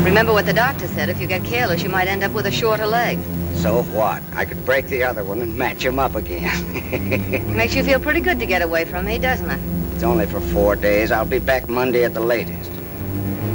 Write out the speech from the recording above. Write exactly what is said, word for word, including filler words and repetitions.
Remember what the doctor said. If you get careless, you might end up with a shorter leg. So what? I could break the other one and match him up again. Makes you feel pretty good to get away from me, doesn't it? It's only for four days. I'll be back Monday at the latest.